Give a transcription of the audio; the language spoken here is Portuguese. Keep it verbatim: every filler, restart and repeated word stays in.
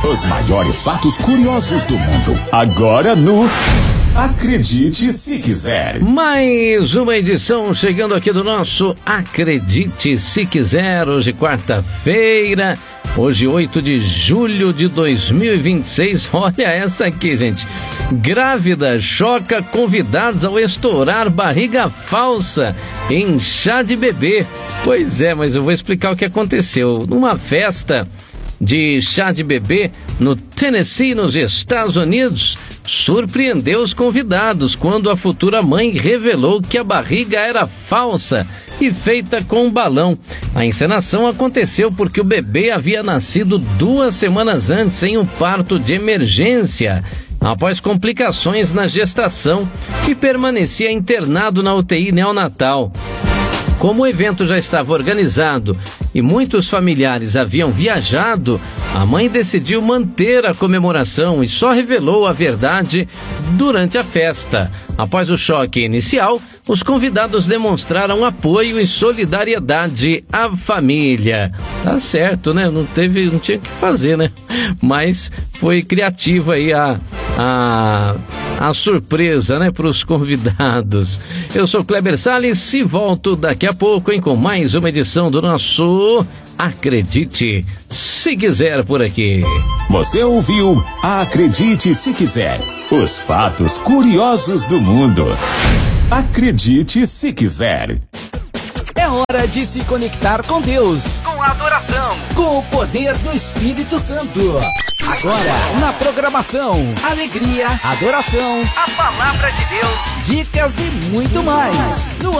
Os maiores fatos curiosos do mundo. Agora no Acredite Se Quiser. Mais uma edição chegando aqui do nosso Acredite Se Quiser. Hoje, quarta-feira. Hoje, oito de julho de dois mil e vinte e seis. Olha essa aqui, gente. Grávida choca convidados ao estourar barriga falsa em chá de bebê. Pois é, mas eu vou explicar o que aconteceu. Numa festa de chá de bebê no Tennessee, nos Estados Unidos, surpreendeu os convidados quando a futura mãe revelou que a barriga era falsa e feita com um balão. A encenação aconteceu porque o bebê havia nascido duas semanas antes em um parto de emergência, após complicações na gestação, e permanecia internado na U T I neonatal. Como o evento já estava organizado e muitos familiares haviam viajado, a mãe decidiu manter a comemoração e só revelou a verdade durante a festa. Após o choque inicial, os convidados demonstraram apoio e solidariedade à família. Tá certo, né? Não teve, não tinha o que fazer, né? Mas foi criativa aí a, a, a surpresa, né, para os convidados. Eu sou Kleber Salles e volto daqui a pouco, hein, com mais uma edição do nosso Acredite Se Quiser por aqui. Você ouviu Acredite Se Quiser. Os fatos curiosos do mundo. Acredite Se Quiser. É hora de se conectar com Deus, com a adoração, com o poder do Espírito Santo. Agora, na programação, alegria, adoração, a palavra de Deus, dicas e muito mais. No